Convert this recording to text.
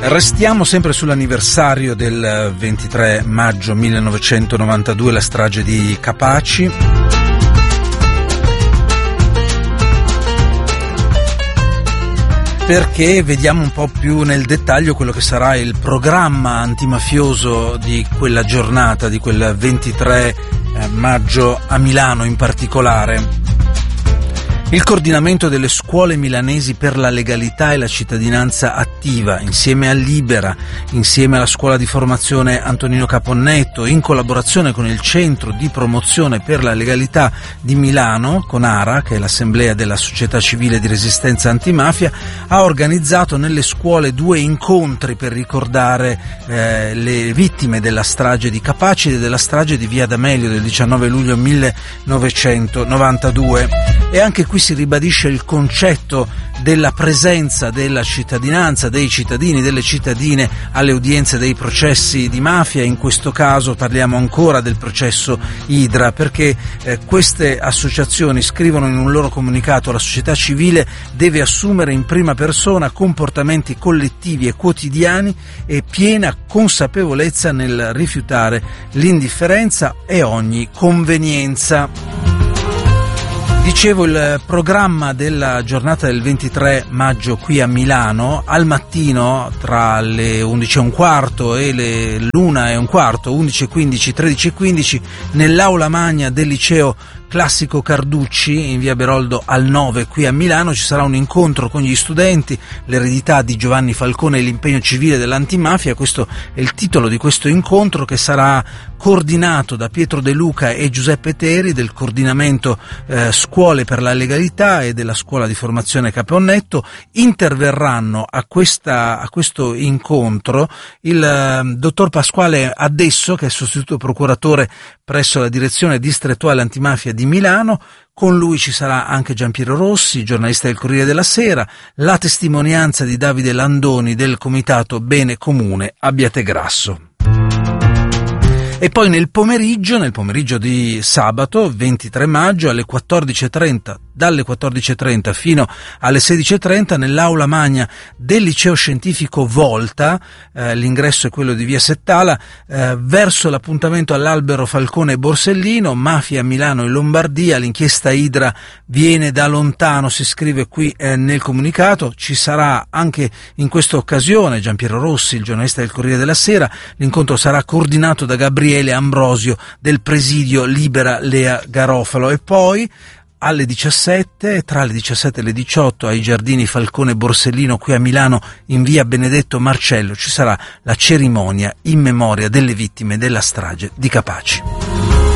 Restiamo sempre sull'anniversario del 23 maggio 1992, la strage di Capaci. Perché vediamo un po' più nel dettaglio quello che sarà il programma antimafioso di quella giornata, di quel 23 maggio a Milano in particolare. Il coordinamento delle scuole milanesi per la legalità e la cittadinanza attiva, insieme a Libera, insieme alla scuola di formazione Antonino Caponnetto, in collaborazione con il Centro di Promozione per la Legalità di Milano, con ARA, che è l'Assemblea della Società Civile di Resistenza Antimafia, ha organizzato nelle scuole 2 incontri per ricordare le vittime della strage di Capaci e della strage di Via D'Amelio del 19 luglio 1992. E anche qui si ribadisce il concetto della presenza della cittadinanza, dei cittadini, delle cittadine alle udienze dei processi di mafia. In questo caso parliamo ancora del processo Idra, perché queste associazioni scrivono in un loro comunicato: la società civile deve assumere in prima persona comportamenti collettivi e quotidiani e piena consapevolezza nel rifiutare l'indifferenza e ogni convenienza. Dicevo, il programma della giornata del 23 maggio qui a Milano: al mattino tra le 11:15 e le l'1:15, 11:15, 13:15, nell'aula magna del liceo Classico Carducci in via Beroldo al 9 qui a Milano ci sarà un incontro con gli studenti, l'eredità di Giovanni Falcone e l'impegno civile dell'antimafia. Questo è il titolo di questo incontro, che sarà coordinato da Pietro De Luca e Giuseppe Teri del coordinamento Scuole per la Legalità e della Scuola di Formazione Caponnetto. Interverranno a questo incontro il dottor Pasquale Addesso, che è sostituto procuratore presso la direzione distrettuale antimafia di Milano. Con lui ci sarà anche Giampiero Rossi, giornalista del Corriere della Sera, la testimonianza di Davide Landoni del comitato Bene Comune Abbiategrasso. E poi nel pomeriggio di sabato 23 maggio alle 14:30, dalle 14:30 fino alle 16:30, nell'aula magna del liceo scientifico Volta, l'ingresso è quello di via Settala, verso l'appuntamento all'Albero Falcone e Borsellino, mafia a Milano e Lombardia, l'inchiesta Idra viene da lontano, si scrive qui nel comunicato. Ci sarà anche in questa occasione Giampiero Rossi, il giornalista del Corriere della Sera. L'incontro sarà coordinato da Gabriele Ambrosio del presidio Libera Lea Garofalo. E poi alle 17, tra le 17 e le 18, ai Giardini Falcone Borsellino qui a Milano in via Benedetto Marcello ci sarà la cerimonia in memoria delle vittime della strage di Capaci.